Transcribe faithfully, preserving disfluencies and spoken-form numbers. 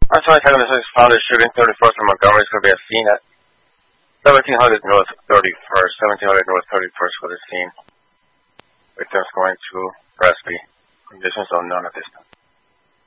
On twenty-second, this is found a shooting thirty-first from Montgomery. It's going to be a scene at seventeen hundred North thirty-first. seventeen hundred North thirty-first for the scene. Victims going to Presby. Conditions unknown at this time.